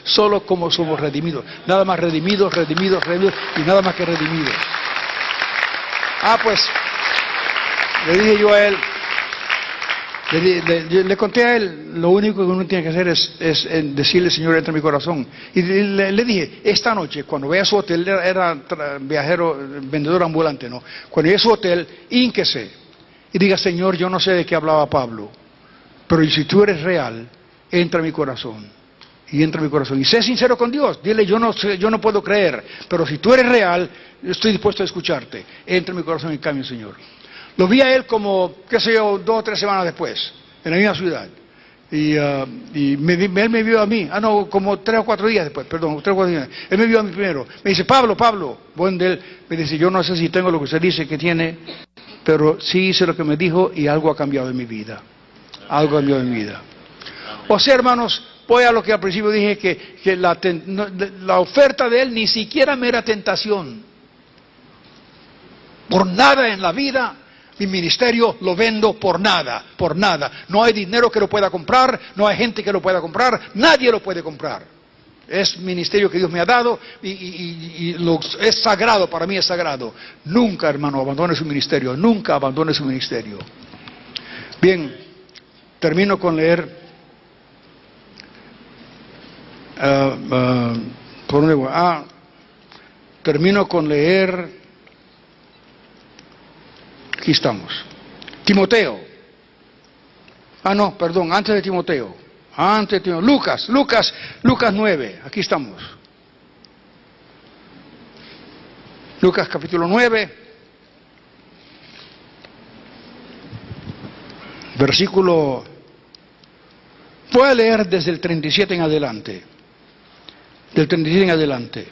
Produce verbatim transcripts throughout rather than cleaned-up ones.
solo como somos redimidos. Nada más redimidos, redimidos, redimidos y nada más que redimidos. Ah, pues, le dije yo a él, le, le, le conté a él, lo único que uno tiene que hacer es, es decirle, Señor, entra en mi corazón. Y le, le dije, esta noche, cuando vaya a su hotel, era, era viajero, vendedor ambulante, ¿no? Cuando llegue a su hotel, hínquese y diga, Señor, yo no sé de qué hablaba Pablo, pero si tú eres real, entra en mi corazón. Y entra en mi corazón. Y sé sincero con Dios. Dile, yo no sé, yo no puedo creer, pero si tú eres real, estoy dispuesto a escucharte. Entra en mi corazón y cambio, Señor. Lo vi a él como, qué sé yo, dos o tres semanas después, en la misma ciudad. Y, uh, y me, él me vio a mí, ah no, como tres o cuatro días después, perdón, tres o cuatro días. Él me vio a mí primero. Me dice, Pablo, Pablo, buen de él. Me dice, yo no sé si tengo lo que usted dice que tiene, pero sí hice lo que me dijo y algo ha cambiado en mi vida. Algo ha cambiado en mi vida. O sea, hermanos, voy a lo que al principio dije, que, que la, ten, la oferta de él ni siquiera me era tentación. Por nada en la vida, mi ministerio lo vendo por nada, por nada. No hay dinero que lo pueda comprar, no hay gente que lo pueda comprar, nadie lo puede comprar. Es ministerio que Dios me ha dado y, y, y lo, es sagrado, para mí es sagrado. Nunca, hermano, abandone su ministerio, nunca abandone su ministerio. Bien, termino con leer... Uh, uh, por un, ah, termino con leer, aquí estamos, Timoteo, ah no, perdón, antes de Timoteo, antes de Timoteo, Lucas, Lucas, Lucas nueve, aquí estamos, Lucas capítulo nueve, versículo, voy a leer desde el treinta y siete en adelante. Del treinta y siete en adelante.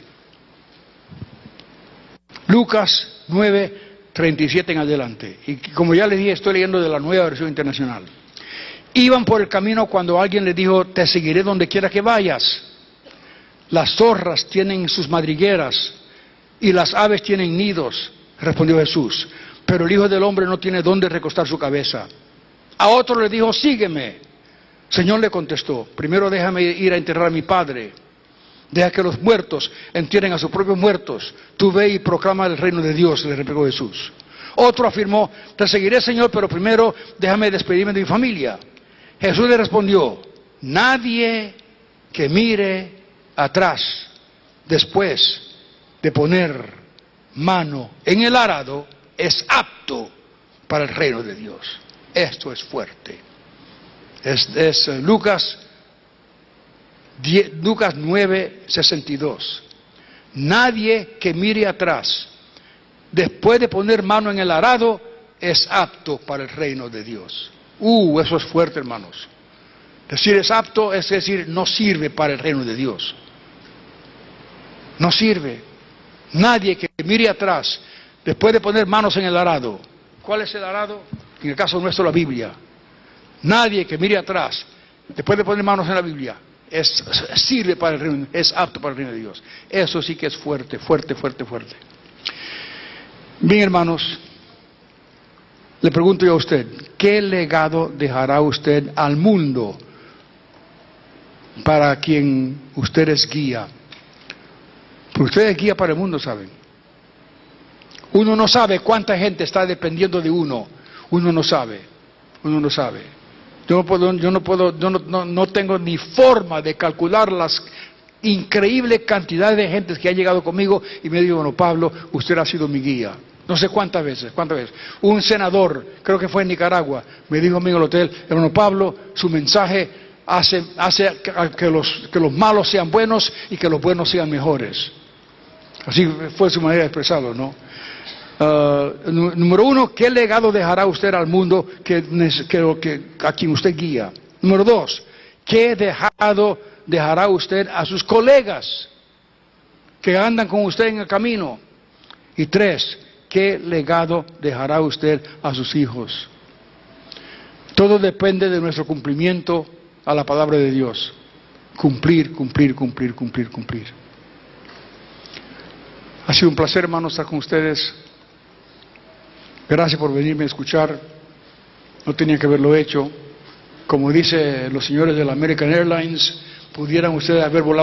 Lucas nueve, treinta y siete en adelante. Y como ya les dije, estoy leyendo de la Nueva Versión Internacional. Iban por el camino cuando alguien les dijo, te seguiré donde quiera que vayas. Las zorras tienen sus madrigueras y las aves tienen nidos, respondió Jesús. Pero el Hijo del Hombre no tiene dónde recostar su cabeza. A otro le dijo, sígueme. Señor, le contestó, primero déjame ir a enterrar a mi padre. Deja que los muertos entierren a sus propios muertos. Tú ve y proclama el reino de Dios, le replicó Jesús. Otro afirmó, te seguiré, Señor, pero primero déjame despedirme de mi familia. Jesús le respondió, nadie que mire atrás después de poner mano en el arado es apto para el reino de Dios. Esto es fuerte. Es, es uh, Lucas Lucas nueve, sesenta y dos. Nadie que mire atrás después de poner mano en el arado es apto para el reino de Dios. Uh, eso es fuerte, hermanos. Decir es apto es decir, no sirve para el reino de Dios. No sirve. Nadie que mire atrás después de poner manos en el arado. ¿Cuál es el arado? En el caso nuestro, la Biblia. Nadie que mire atrás después de poner manos en la Biblia Es, sirve para el reino, es apto para el reino de Dios. Eso sí que es fuerte, fuerte, fuerte, fuerte. Bien, hermanos, le pregunto yo a usted, ¿qué legado dejará usted al mundo para quien usted es guía? Porque usted es guía para el mundo, ¿saben? Uno no sabe cuánta gente está dependiendo de uno. Uno no sabe, uno no sabe. Yo no puedo, yo no puedo, yo no, no, no tengo ni forma de calcular las increíbles cantidades de gente que ha llegado conmigo y me dijo, bueno, Pablo, usted ha sido mi guía. No sé cuántas veces, cuántas veces. Un senador, creo que fue en Nicaragua, me dijo a mí en el hotel, hermano Pablo, su mensaje hace, hace que los, que los malos sean buenos y que los buenos sean mejores. Así fue su manera de expresarlo, ¿no? Uh, número uno, ¿qué legado dejará usted al mundo que, que, que, a quien usted guía? Número dos, ¿qué dejado dejará usted a sus colegas que andan con usted en el camino? Y tres, ¿qué legado dejará usted a sus hijos? Todo depende de nuestro cumplimiento a la palabra de Dios. Cumplir, cumplir, cumplir, cumplir, cumplir. Ha sido un placer, hermanos, estar con ustedes. Gracias por venirme a escuchar. No tenía que haberlo hecho. Como dicen los señores de la American Airlines, pudieran ustedes haber volado